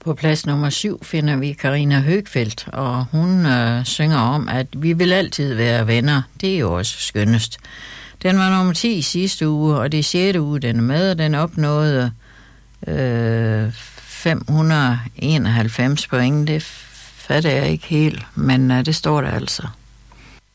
På plads nummer 7 finder vi Karina Høgfeldt, og hun synger om, at vi vil altid være venner. Det er jo også skønnest. Den var nummer 10 sidste uge, og det er 6. uge, den er med, og den opnåede 591 point. Det fatter jeg ikke helt, men det står der altså.